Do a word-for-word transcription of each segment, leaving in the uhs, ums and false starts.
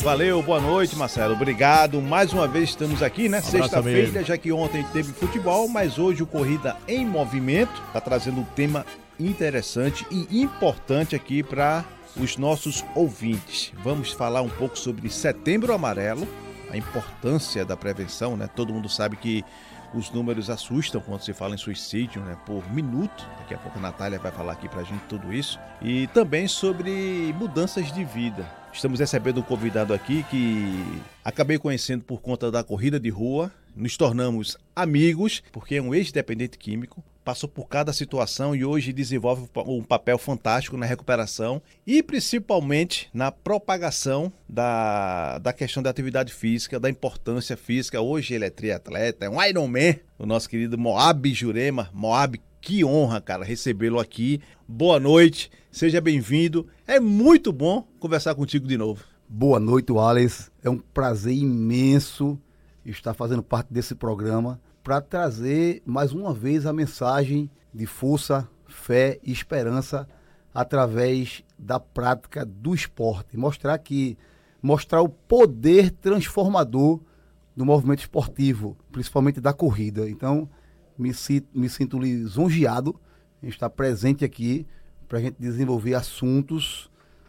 Valeu, boa noite, Marcelo. Obrigado. Mais uma vez estamos aqui, né? Sexta-feira, já que ontem teve futebol, mas hoje o Corrida em Movimento está trazendo um tema interessante e importante aqui para os nossos ouvintes. Vamos falar um pouco sobre Setembro Amarelo, a importância da prevenção, né? Todo mundo sabe que os números assustam quando se fala em suicídio, né, por minuto. Daqui a pouco a Natália vai falar aqui pra gente tudo isso. E também sobre mudanças de vida. Estamos recebendo um convidado aqui que acabei conhecendo por conta da corrida de rua. Nos tornamos amigos, porque é um ex-dependente químico. Passou por cada situação e hoje desenvolve um papel fantástico na recuperação e principalmente na propagação da, da questão da atividade física, da importância física. Hoje ele é triatleta, é um Ironman, o nosso querido Moab Jurema. Moab, que honra, cara, recebê-lo aqui. Boa noite, seja bem-vindo. É muito bom conversar contigo de novo. Boa noite, Wallace. É um prazer imenso estar fazendo parte desse programa para trazer mais uma vez a mensagem de força, fé e esperança através da prática do esporte. Mostrar que mostrar o poder transformador do movimento esportivo, principalmente da corrida. Então, me, me sinto lisonjeado em estar presente aqui para a gente desenvolver assuntos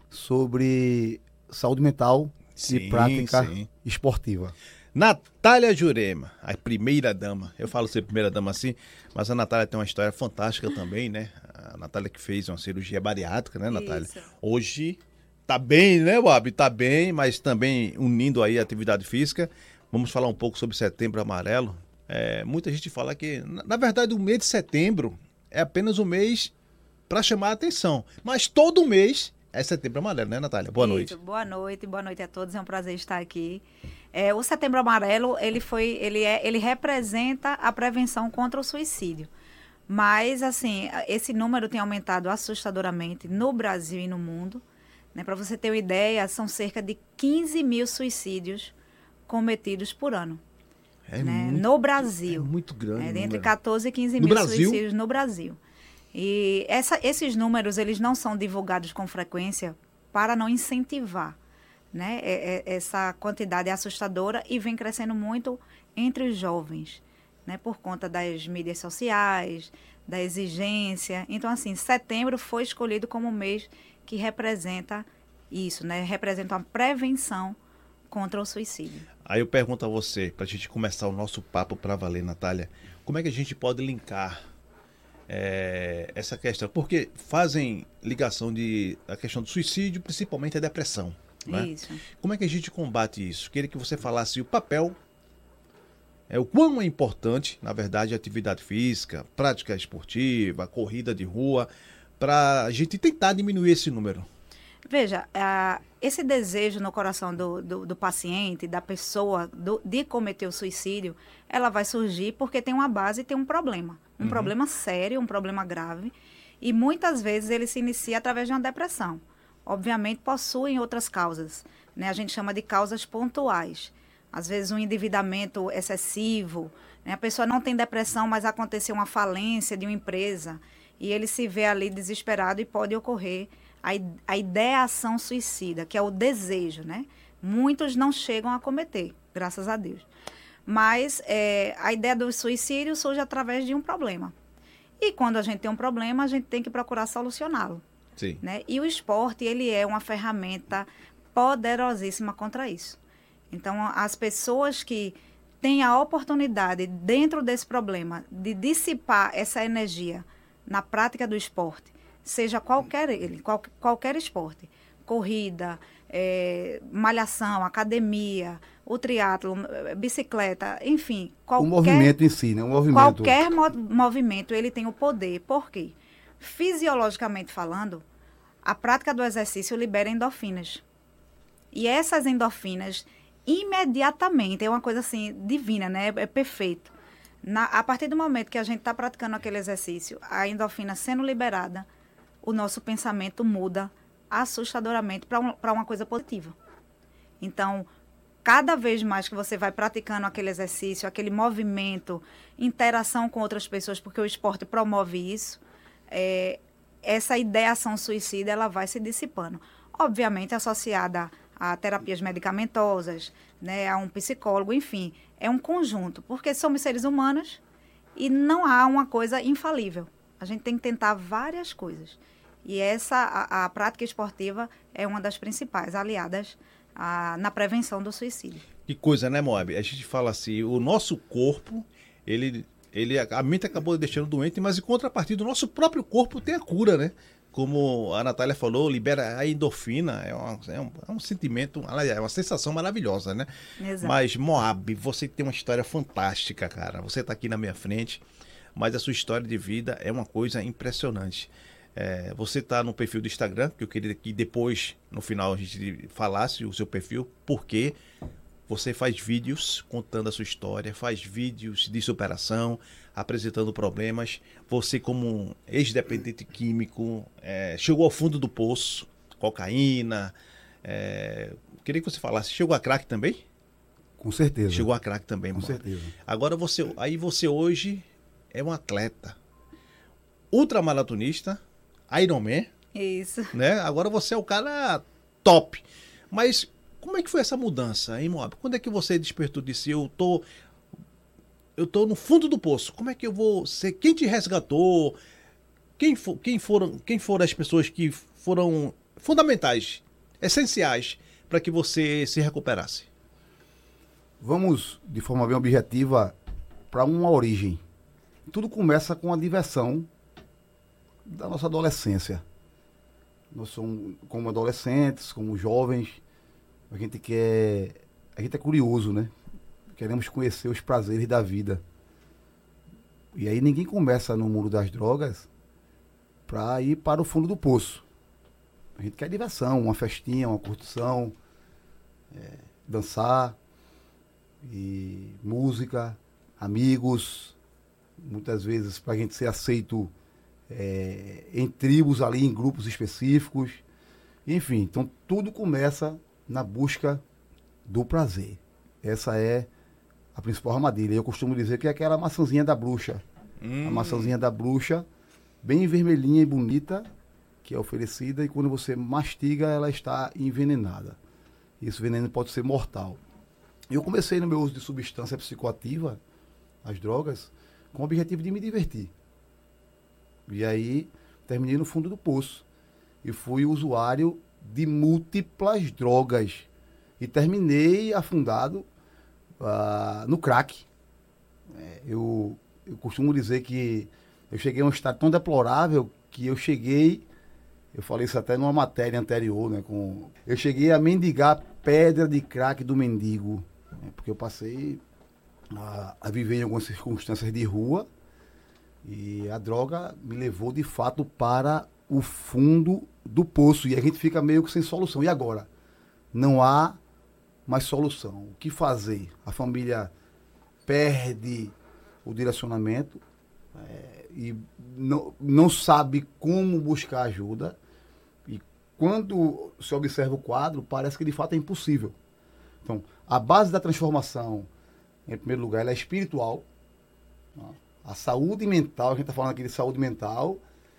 sobre saúde mental sim, e prática sim. esportiva. Natália Jurema, a primeira dama. Eu falo ser primeira dama assim, mas a Natália tem uma história fantástica também, né? A Natália que fez uma cirurgia bariátrica, né, Natália? Isso. Hoje tá bem, né, Bob? Tá bem, mas também unindo aí a atividade física. Vamos falar um pouco sobre Setembro Amarelo. É, muita gente fala que, na, na verdade, o mês de setembro é apenas um mês para chamar a atenção. Mas todo mês é Setembro Amarelo, né, Natália? Boa Isso, noite. Boa noite, boa noite a todos. É um prazer estar aqui. É, o Setembro Amarelo, ele foi, ele é, ele representa a prevenção contra o suicídio. Mas, assim, esse número tem aumentado assustadoramente no Brasil e no mundo. Né? Para você ter uma ideia, são cerca de quinze mil suicídios cometidos por ano. É né? muito, no Brasil. É muito grande. É, entre catorze e quinze no mil Brasil? suicídios no Brasil. E essa, esses números, eles não são divulgados com frequência para não incentivar. Né? É, é, essa quantidade é assustadora e vem crescendo muito entre os jovens, né? Por conta das mídias sociais, da exigência. Então, assim, setembro foi escolhido como um mês que representa isso, né? Representa uma prevenção contra o suicídio. Aí eu pergunto a você, para a gente começar o nosso papo para valer, Natália, como é que a gente pode linkar é, essa questão? Porque fazem ligação de a questão do suicídio, principalmente a depressão. Né? Isso. Como é que a gente combate isso? Queria que você falasse o papel, é, o quão é importante, na verdade, a atividade física, prática esportiva, corrida de rua, para a gente tentar diminuir esse número. Veja, uh, esse desejo no coração do, do, do paciente, da pessoa, do, de cometer o suicídio, ela vai surgir porque tem uma base e tem um problema. Um uhum. problema sério, um problema grave. E muitas vezes ele se inicia através de uma depressão. Obviamente, possuem outras causas, né? A gente chama de causas pontuais. Às vezes, um endividamento excessivo, né? A pessoa não tem depressão, mas aconteceu uma falência de uma empresa e ele se vê ali desesperado e pode ocorrer a, a ideação suicida, que é o desejo, né? Muitos não chegam a cometer, graças a Deus. Mas é, a ideia do suicídio surge através de um problema. E quando a gente tem um problema, a gente tem que procurar solucioná-lo. Sim. Né? E o esporte, ele é uma ferramenta poderosíssima contra isso. Então, as pessoas que têm a oportunidade, dentro desse problema, de dissipar essa energia na prática do esporte, seja qualquer ele, qual, qualquer esporte, corrida, é, malhação, academia, o triatlo, bicicleta, enfim, qualquer... O movimento em si, né? O movimento. Qualquer mo- movimento, ele tem o poder. Por quê? Fisiologicamente falando, a prática do exercício libera endorfinas. E essas endorfinas, imediatamente, é uma coisa assim, divina, né? É perfeito. Na, a partir do momento que a gente está praticando aquele exercício, a endorfina sendo liberada, o nosso pensamento muda assustadoramente para um, para uma coisa positiva. Então, cada vez mais que você vai praticando aquele exercício, aquele movimento, interação com outras pessoas, porque o esporte promove isso, é, essa ideação suicida ela vai se dissipando. Obviamente associada a terapias medicamentosas, né, a um psicólogo, enfim, é um conjunto, porque somos seres humanos e não há uma coisa infalível. A gente tem que tentar várias coisas. E essa, a, a prática esportiva é uma das principais aliadas a, na prevenção do suicídio. Que coisa, né, Moab? A gente fala assim, o nosso corpo, ele, ele, a mente acabou deixando doente, mas em contrapartida, o nosso próprio corpo tem a cura, né? Como a Natália falou, libera a endorfina, é, uma, é, um, é um sentimento, é uma sensação maravilhosa, né? Exato. Mas, Moab, você tem uma história fantástica, cara. Você está aqui na minha frente, mas a sua história de vida é uma coisa impressionante. É, você está no perfil do Instagram, que eu queria que depois, no final, a gente falasse o seu perfil, porque você faz vídeos contando a sua história, faz vídeos de superação, apresentando problemas. Você, como um ex-dependente químico, é, chegou ao fundo do poço, cocaína. É, queria que você falasse, chegou a crack também? Com certeza. Chegou a crack também, Com mano. certeza. Agora você, aí você hoje é um atleta, ultramaratonista, Ironman, Isso. né? Agora você é o cara top. Mas como é que foi essa mudança, hein, Moab? Quando é que você despertou de si? Eu tô, eu tô no fundo do poço. Como é que eu vou ser? Quem te resgatou? Quem, for, quem, foram, quem foram as pessoas que foram fundamentais, essenciais, para que você se recuperasse? Vamos, de forma bem objetiva, para uma origem. Tudo começa com a diversão da nossa adolescência. Nós somos, como adolescentes, como jovens, a gente quer, a gente é curioso, né? Queremos conhecer os prazeres da vida. E aí ninguém começa no mundo das drogas para ir para o fundo do poço. A gente quer diversão, uma festinha, uma curtição, é, dançar, e música, amigos, muitas vezes para a gente ser aceito é, em tribos ali, em grupos específicos. Enfim, então tudo começa na busca do prazer. Essa é a principal armadilha. Eu costumo dizer que é aquela maçãzinha da bruxa. Hum. A maçãzinha da bruxa, bem vermelhinha e bonita, que é oferecida, e quando você mastiga, ela está envenenada. Esse veneno pode ser mortal. Eu comecei no meu uso de substância psicoativa, as drogas, com o objetivo de me divertir. E aí, terminei no fundo do poço. E fui usuário de múltiplas drogas. E terminei afundado uh, no crack. É, eu, eu costumo dizer que eu cheguei a um estado tão deplorável que eu cheguei, eu falei isso até numa matéria anterior, né? Com, eu cheguei a mendigar pedra de crack do mendigo. Né, porque eu passei a, a viver em algumas circunstâncias de rua e a droga me levou de fato para o fundo do poço e a gente fica meio que sem solução. E agora? Não há mais solução. O que fazer? A família perde o direcionamento é, e não, não sabe como buscar ajuda. E quando se observa o quadro, parece que de fato é impossível. Então, a base da transformação, em primeiro lugar, ela é espiritual. A saúde mental, a gente está falando aqui de saúde mental,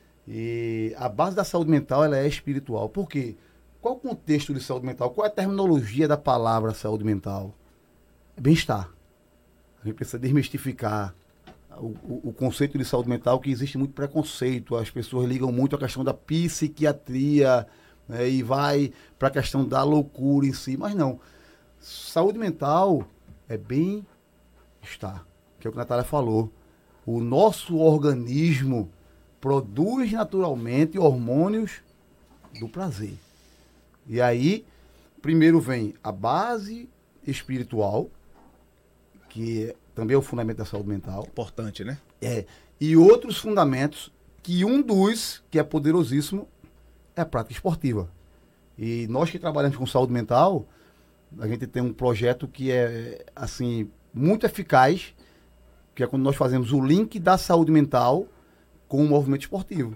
e a base da saúde mental ela é espiritual. Por quê? Qual o contexto de saúde mental? Qual é a terminologia da palavra saúde mental? É bem-estar. A gente precisa desmistificar o, o, o conceito de saúde mental, que existe muito preconceito. As pessoas ligam muito à questão da psiquiatria, né, e vai para a questão da loucura em si. Mas não. Saúde mental é bem-estar, que é o que a Natália falou. O nosso organismo produz naturalmente hormônios do prazer. E aí, primeiro vem a base espiritual, que também é o fundamento da saúde mental. Importante, né? É. E outros fundamentos, que um dos, que é poderosíssimo, é a prática esportiva. E nós que trabalhamos com saúde mental, a gente tem um projeto que é, assim, muito eficaz, que é quando nós fazemos o link da saúde mental com o movimento esportivo.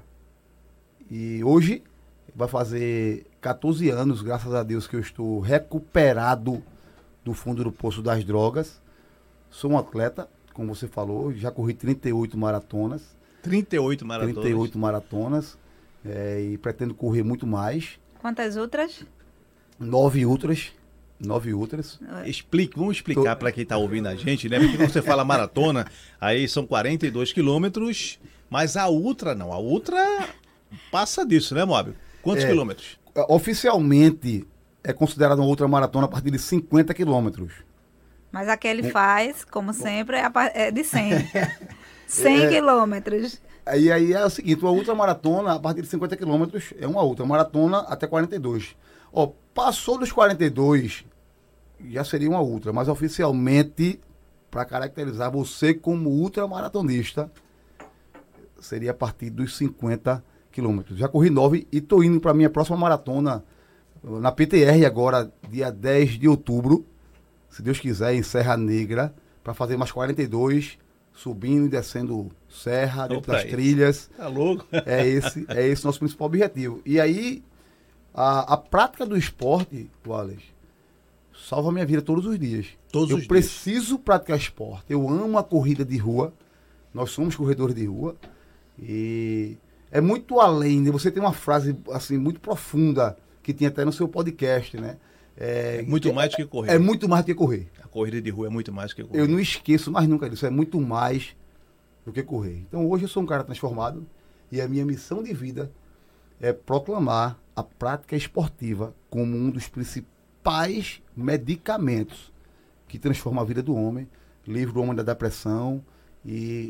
E hoje vai fazer catorze anos, graças a Deus, que eu estou recuperado do fundo do poço das drogas. Sou um atleta, como você falou, já corri trinta e oito maratonas. trinta e oito maratonas? trinta e oito maratonas, é, e pretendo correr muito mais. Quantas outras? Nove ultras. Nove ultras. Explique, vamos explicar Tô... para quem está ouvindo a gente, né? Porque quando você fala maratona, aí são quarenta e dois quilômetros, mas a ultra não. A ultra passa disso, né, Moab? Quantos é, quilômetros? Oficialmente é considerada uma ultramaratona a partir de cinquenta quilômetros. Mas a que ele faz, como sempre, é de cem. cem é, quilômetros. Aí, aí é o seguinte, uma ultramaratona a partir de cinquenta quilômetros é uma ultramaratona até quarenta e dois. Ó, passou dos quarenta e dois, já seria uma ultra, mas oficialmente, para caracterizar você como ultramaratonista, seria a partir dos cinquenta quilômetros. Já corri nove e estou indo para a minha próxima maratona na P T R agora, dia dez de outubro, se Deus quiser, em Serra Negra, para fazer mais quarenta e dois, subindo e descendo serra, dentro das trilhas. Tá louco? É esse, é esse nosso principal objetivo. E aí, a, a prática do esporte, Wallace, salva a minha vida todos os dias. Todos eu os preciso dias. praticar esporte. Eu amo a corrida de rua. Nós somos corredores de rua. E é muito além. Né? Você tem uma frase assim, muito profunda que tinha até no seu podcast, né? É, é muito mais do que correr. É muito mais do que correr. A corrida de rua é muito mais do que correr. Eu não esqueço mais nunca disso. É muito mais do que correr. Então hoje eu sou um cara transformado e a minha missão de vida é proclamar a prática esportiva como um dos principais medicamentos que transforma a vida do homem, livra o homem da depressão e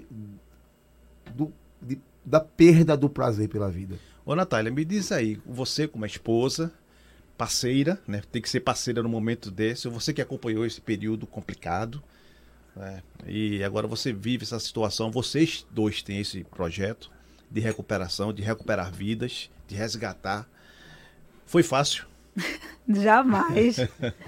do, de, da perda do prazer pela vida. Ô Natália, me diz aí, você como esposa, parceira, né? Tem que ser parceira no momento desse, você que acompanhou esse período complicado, né? E agora você vive essa situação, vocês dois têm esse projeto de recuperação, de recuperar vidas, de resgatar. Foi fácil? Jamais.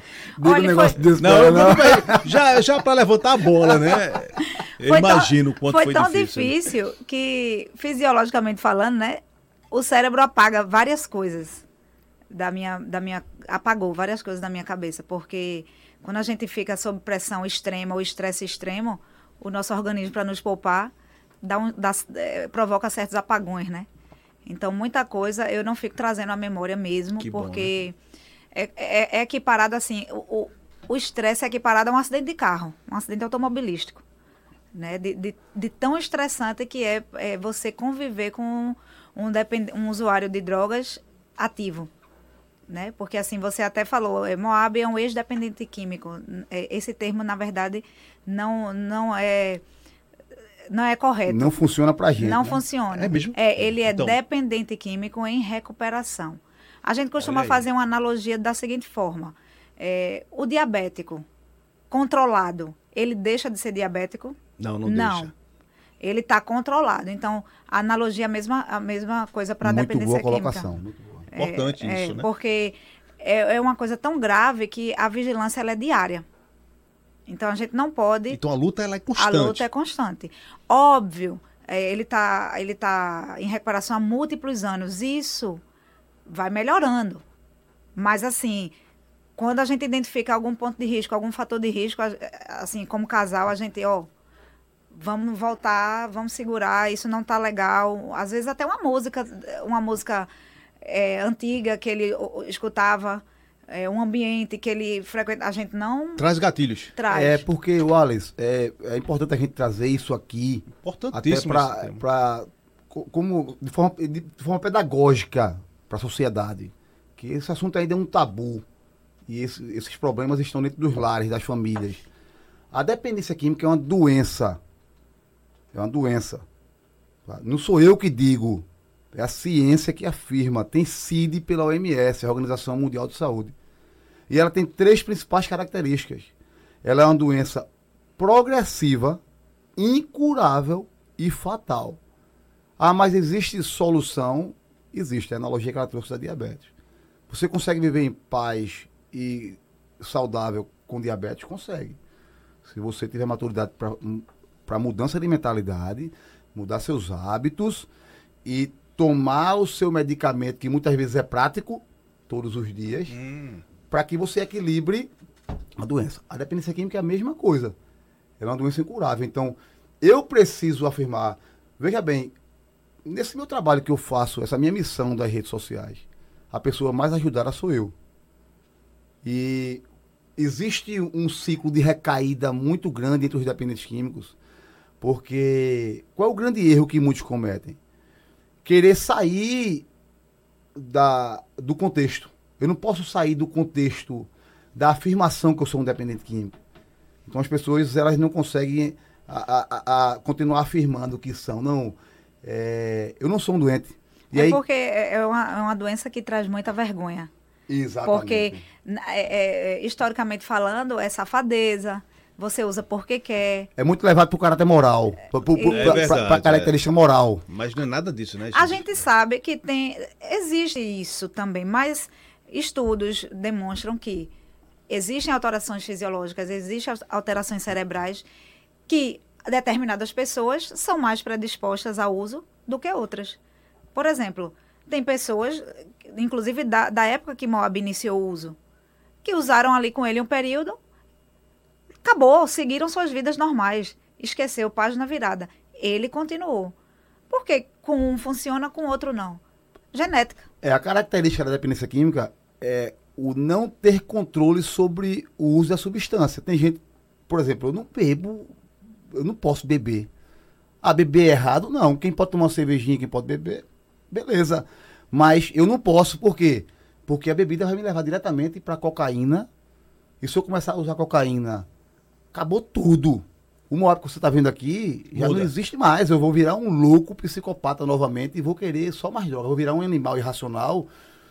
Olha, foi... desse não, eu, não. já, já para levantar a bola, né? Eu foi imagino o quanto foi, foi tão difícil. difícil que, fisiologicamente falando, né? O cérebro apaga várias coisas da minha, da minha... Apagou várias coisas da minha cabeça, porque quando a gente fica sob pressão extrema ou estresse extremo, o nosso organismo, para nos poupar, dá um, dá, é, provoca certos apagões, né? Então, muita coisa eu não fico trazendo à memória mesmo, que porque bom, né? é, é, é equiparado assim, o estresse é equiparado a um acidente de carro, um acidente automobilístico, né? De, de, de tão estressante que é, é você conviver com um, depend, um usuário de drogas ativo, né? Porque assim, você até falou, é, Moab é um ex-dependente químico. É, esse termo, na verdade, não, não é... Não é correto. Não funciona pra gente. Não né? funciona. É mesmo? É, ele é então... dependente químico em recuperação. A gente costuma fazer uma analogia da seguinte forma. É, o diabético controlado, ele deixa de ser diabético? Não, não, não deixa. Ele está controlado. Então, a analogia é a mesma, a mesma coisa para a dependência boa química. Colocação. Muito boa. É, importante é, isso, né? Porque é, é uma coisa tão grave que a vigilância ela é diária. Então, a gente não pode... Então, a luta ela é constante. A luta é constante. Óbvio, é, ele está ele tá em recuperação há múltiplos anos. Isso vai melhorando. Mas, assim, quando a gente identifica algum ponto de risco, algum fator de risco, assim, como casal, a gente, ó, vamos voltar, vamos segurar, isso não tá legal. Às vezes até uma música, uma música é, antiga que ele escutava... É um ambiente que ele frequenta, a gente não... Traz gatilhos. Traz. É porque, Wallace, é, é importante a gente trazer isso aqui. Importantíssimo. Até para como de forma, de forma pedagógica para a sociedade. Que esse assunto ainda é um tabu. E esse, esses problemas estão dentro dos lares, das famílias. A dependência química é uma doença. É uma doença. Não sou eu que digo. É a ciência que afirma. Tem C I D pela O M S, a Organização Mundial de Saúde. E ela tem três principais características. Ela é uma doença progressiva, incurável e fatal. Ah, mas existe solução? Existe. É a analogia que ela trouxe da diabetes. Você consegue viver em paz e saudável com diabetes? Consegue. Se você tiver maturidade para mudança de mentalidade, mudar seus hábitos e tomar o seu medicamento, que muitas vezes é prático, todos os dias, hum. para que você equilibre a doença. A dependência química é a mesma coisa. Ela é uma doença incurável. Então, eu preciso afirmar, veja bem, nesse meu trabalho que eu faço, essa minha missão das redes sociais, a pessoa mais ajudada sou eu. E existe um ciclo de recaída muito grande entre os dependentes químicos, porque qual é o grande erro que muitos cometem? Querer sair da, do contexto. Eu não posso sair do contexto da afirmação que eu sou um dependente químico. Então as pessoas elas não conseguem a, a, a continuar afirmando que são. Não, é, eu não sou um doente. E é aí, porque é uma, é uma doença que traz muita vergonha. Exatamente. Porque, é, é, historicamente falando, é safadeza, você usa porque quer. É muito levado para o caráter moral, para a característica é. moral. Mas não é nada disso, né, gente? A gente sabe que tem, existe isso também, mas estudos demonstram que existem alterações fisiológicas, existem alterações cerebrais que determinadas pessoas são mais predispostas ao uso do que outras. Por exemplo, tem pessoas, inclusive da, da época que Moab iniciou o uso, que usaram ali com ele um período, acabou, seguiram suas vidas normais, esqueceu, página virada. Ele continuou. Por que com um funciona, com o outro não? Genética. É, a característica da dependência química é o não ter controle sobre o uso da substância. Tem gente, por exemplo, eu não bebo, eu não posso beber. Ah, beber é errado? Não. Quem pode tomar uma cervejinha, quem pode beber, beleza. Mas eu não posso, por quê? Porque a bebida vai me levar diretamente para cocaína. E se eu começar a usar cocaína, acabou tudo. O Moab que você está vendo aqui já Muda. não existe mais. Eu vou virar um louco psicopata novamente e vou querer só mais droga. Eu vou virar um animal irracional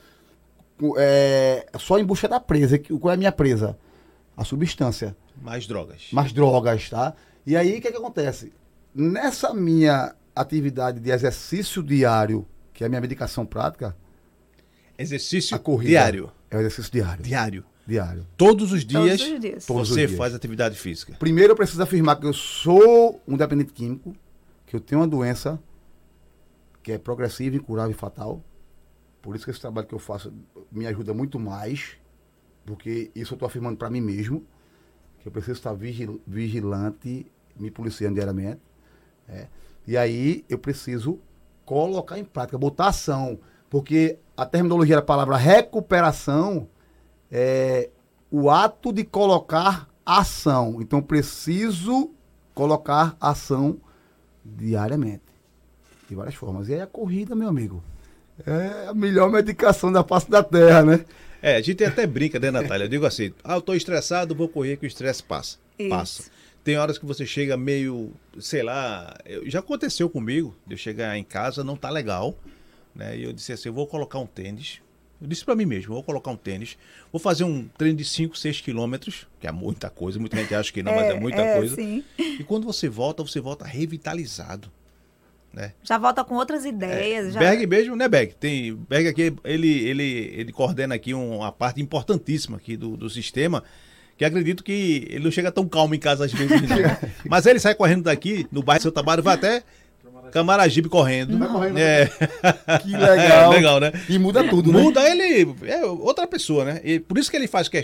é, só em busca da presa. Qual é a minha presa? A substância. Mais drogas. Mais drogas, tá? E aí, o que, que acontece? Nessa minha atividade de exercício diário, que é a minha medicação prática... Exercício a corrida, diário. É o exercício diário. Diário. Diário. Todos os dias, Todos os dias. Todos você os dias. faz atividade física. Primeiro eu preciso afirmar que eu sou um dependente químico, que eu tenho uma doença que é progressiva, incurável e fatal. Por isso que esse trabalho que eu faço me ajuda muito mais, porque isso eu estou afirmando para mim mesmo, que eu preciso estar vigil, vigilante, me policiando diariamente. É. E aí eu preciso colocar em prática, botar ação, porque a terminologia da palavra recuperação é o ato de colocar ação. Então, preciso colocar ação diariamente, de várias formas. E aí a corrida, meu amigo, é a melhor medicação da face da terra, né? É, a gente até brinca, né, Natália? Eu digo assim, ah, eu tô estressado, vou correr que o estresse passa. Isso. Passa. Tem horas que você chega meio, sei lá, eu, já aconteceu comigo, de eu chegar em casa, não tá legal, né? E eu disse assim, eu vou colocar um tênis. Eu disse pra mim mesmo, vou colocar um tênis, vou fazer um treino de cinco, seis quilômetros, que é muita coisa, muita gente acha que não, é, mas é muita é, coisa. Sim. E quando você volta, você volta revitalizado, né? Já volta com outras ideias. É, já... Berg mesmo, né, Berg? Tem, Berg aqui, ele, ele, ele coordena aqui uma parte importantíssima aqui do, do sistema, que acredito que ele não chega tão calmo em casa às vezes, não. Mas ele sai correndo daqui, no bairro do seu trabalho, vai até... Camaragibe correndo. Vai correndo. É. Que legal. É, legal, né? E muda tudo, muda né? Muda ele, é outra pessoa, né? E por isso que ele faz questão